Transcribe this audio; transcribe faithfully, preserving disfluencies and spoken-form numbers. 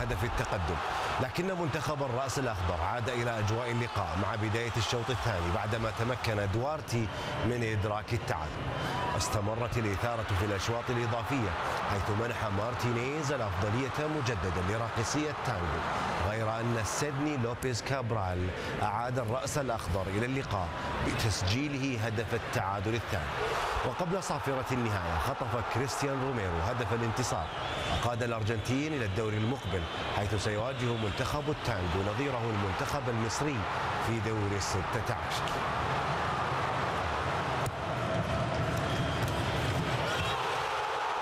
هدف التقدم، لكن منتخب الرأس الأخضر عاد إلى أجواء اللقاء مع بداية الشوط الثاني بعدما تمكن دوارتي من إدراك التعادل. استمرت الإثارة في الأشواط الإضافية حيث منح مارتينيز الأفضلية مجددا لراقصي التانجو، غير أن سيدني لوبيز كابرال أعاد الرأس الأخضر إلى اللقاء بتسجيله هدف التعادل الثاني. وقبل صافرة النهاية خطف كريستيان روميرو هدف الانتصار وقاد الأرجنتين إلى الدور المقبل، حيث سيواجه منتخب التانجو نظيره المنتخب المصري في دور الستة عشر.